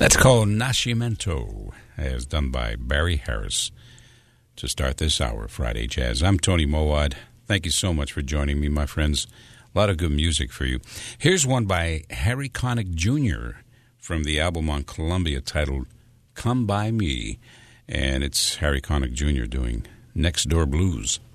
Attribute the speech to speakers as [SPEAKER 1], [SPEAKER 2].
[SPEAKER 1] That's called Nascimento, as done by Barry Harris, to start this hour of Friday Jazz. I'm Tony Mowad. Thank you so much for joining me, my friends. A lot of good music for you. Here's one by Harry Connick Jr. from the album on Columbia titled Come By Me. And it's Harry Connick Jr. doing Next Door Blues.